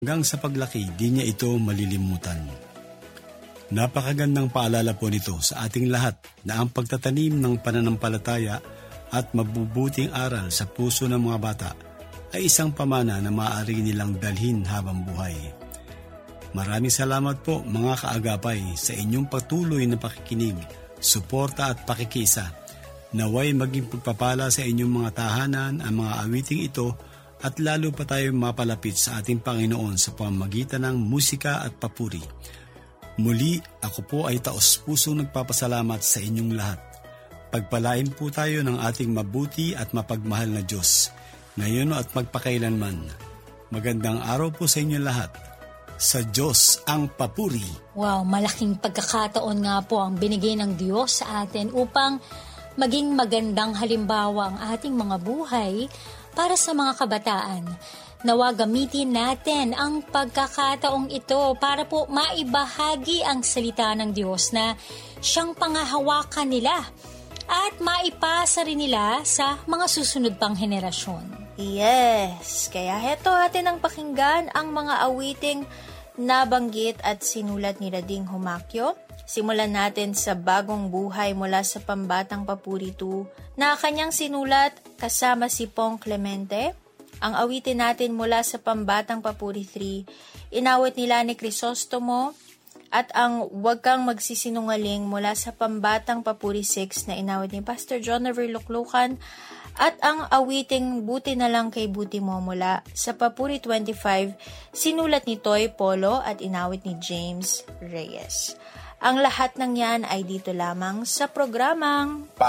Hanggang sa paglaki, di niya ito malilimutan. Napakagandang paalala po nito sa ating lahat na ang pagtatanim ng pananampalataya at mabubuting aral sa puso ng mga bata ay isang pamana na maaari nilang dalhin habang buhay. Maraming salamat po mga kaagapay sa inyong patuloy na pakikinig, suporta at pakikisa. Naway maging pagpapala sa inyong mga tahanan ang mga awiting ito at lalo pa tayong mapalapit sa ating Panginoon sa pamamagitan ng musika at papuri. Muli, ako po ay taos-pusong nagpapasalamat sa inyong lahat. Pagpalain po tayo ng ating mabuti at mapagmahal na Diyos, ngayon at magpakailanman. Magandang araw po sa inyo lahat. Sa Diyos ang papuri. Wow, malaking pagkakataon nga po ang binigay ng Diyos sa atin upang maging magandang halimbawa ang ating mga buhay para sa mga kabataan. Nawa gamitin natin ang pagkakataong ito para po maibahagi ang salita ng Diyos na siyang pangahawakan nila at maipasa rin nila sa mga susunod pang henerasyon. Yes, kaya heto atin ang pakinggan ang mga awiting nabanggit at sinulat ni Rading Humakyo. Simulan natin sa Bagong Buhay mula sa Pambatang Papuri 2 na kanyang sinulat kasama si Pong Clemente. Ang awitin natin mula sa Pambatang Papuri 3, inawit nila ni Crisostomo, at ang Huwag Kang Magsisinungaling mula sa Pambatang Papuri 6 na inawit ni Pastor John Navarluklukan, at ang awiting Buti na lang kay Buti mo mula sa Papuri 25, sinulat ni Toy Polo at inawit ni James Reyes. Ang lahat ng yan ay dito lamang sa programang